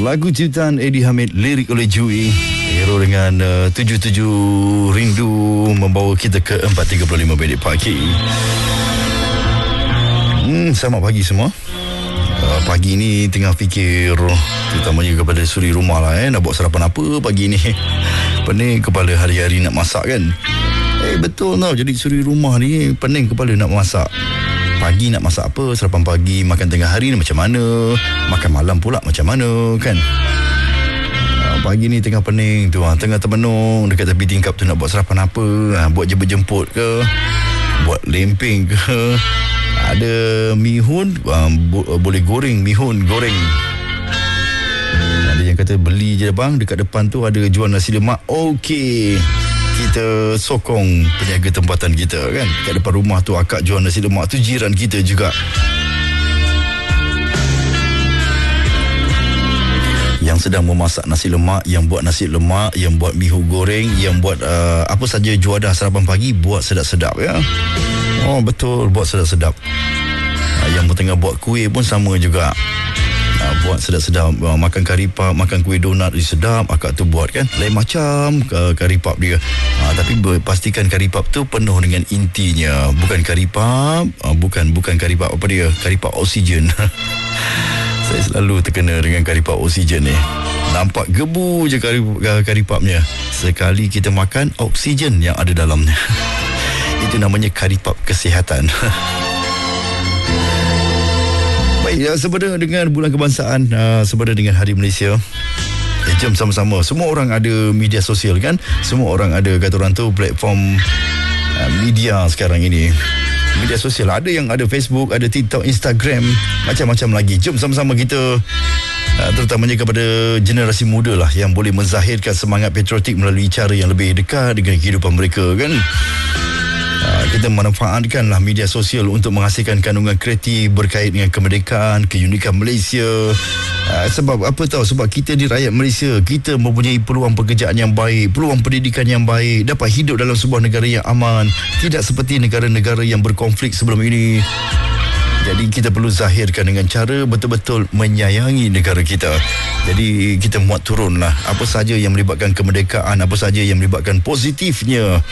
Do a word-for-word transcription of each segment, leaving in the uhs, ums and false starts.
Lagu ciptaan Eddie Hamid, lirik oleh Jui. Hero dengan uh, tujuh tujuh Rindu membawa kita ke empat tiga puluh lima minit pagi. Hmm, selamat pagi semua. Uh, pagi ni tengah fikir, terutamanya kepada suri rumah lah eh, nak buat sarapan apa pagi ni. Pening kepala hari-hari nak masak kan. Eh betul tau, jadi suri rumah ni pening kepala nak masak. Pagi nak masak apa, sarapan pagi, makan tengah hari ni macam mana, makan malam pula macam mana kan. Pagi ni tengah pening tu, tengah termenung dekat tepi tingkap tu nak buat sarapan apa, buat jemput-jemput ke, buat lempeng ke, ada mihun, boleh goreng mihun, goreng. Ada yang kata beli je bang, dekat depan tu ada jual nasi lemak. Okey, kita sokong peniaga tempatan kita kan. Kat depan rumah tu akak jual nasi lemak tu, jiran kita juga. Yang sedang memasak nasi lemak, yang buat nasi lemak, yang buat mihu goreng, yang buat uh, apa saja juadah sarapan pagi, buat sedap-sedap ya. Oh betul, buat sedap-sedap. uh, Yang tengah buat kuih pun sama juga. Uh, buat sedap-sedap, uh, makan kari pap, makan kuih donat sedap, akak tu buat kan. Lain macam uh, kari pap dia, uh, tapi pastikan kari pap tu penuh dengan intinya. Bukan kari pap, uh, bukan bukan kari pap apa dia, kari pap oksigen. Saya selalu terkena dengan kari pap oksigen ni. Nampak gebu je kari, kari papnya. Sekali kita makan, oksigen yang ada dalamnya. Itu namanya kari pap kesihatan. Baik, ya, sebenarnya dengan bulan kebangsaan, uh, sebenarnya dengan Hari Malaysia, eh, jom sama-sama. Semua orang ada media sosial kan. Semua orang ada, kata orang tu, platform uh, media sekarang ini. Media sosial, ada yang ada Facebook, ada TikTok, Instagram, macam-macam lagi. Jom sama-sama kita, terutamanya kepada generasi muda lah, yang boleh menzahirkan semangat patriotik melalui cara yang lebih dekat dengan kehidupan mereka kan. Kita memanfaatkanlah media sosial untuk menghasilkan kandungan kreatif berkait dengan kemerdekaan, keunikan Malaysia. Sebab apa tahu, sebab kita di rakyat Malaysia, kita mempunyai peluang pekerjaan yang baik, peluang pendidikan yang baik, dapat hidup dalam sebuah negara yang aman, tidak seperti negara-negara yang berkonflik sebelum ini. Jadi kita perlu zahirkan dengan cara betul-betul menyayangi negara kita. Jadi kita muat turunlah apa saja yang melibatkan kemerdekaan, apa saja yang melibatkan positifnya.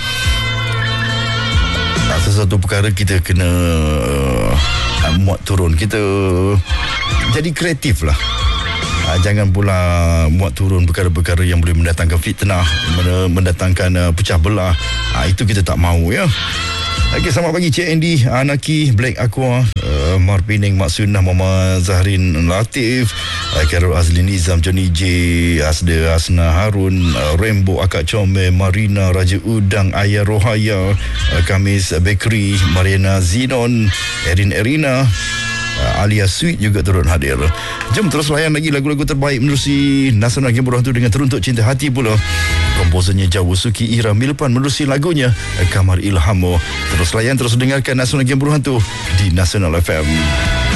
Sesuatu perkara kita kena uh, muat turun. Kita jadi kreatif lah. uh, Jangan pula muat turun perkara-perkara yang boleh mendatangkan fitnah, mendatangkan uh, pecah belah. uh, Itu kita tak mahu ya. Okey, selamat pagi Cik Andy, Anaki, Black Aqua, uh, Mar Penang, Mak Sunnah, Mama Zahrin Latif, uh, Carol Azlin Nizam, Johnny J, Asda Asna Harun, uh, Rembo, Akak Comel, Marina, Raja Udang, Ayah Rohaya, uh, Kamis Bakery, Mariana Zinon, Erin Erina, uh, Alia Sweet juga turut hadir. Jom terus layan lagi lagu-lagu terbaik menerusi Nasional Game Berhantu dengan Teruntuk Cinta Hati pula. Komposernya Jawa Suki Ira Milpan menerusi lagunya Kamar Ilhamo. Terus layan, terus dengarkan Nasional Game Berhantu di Nasional F M.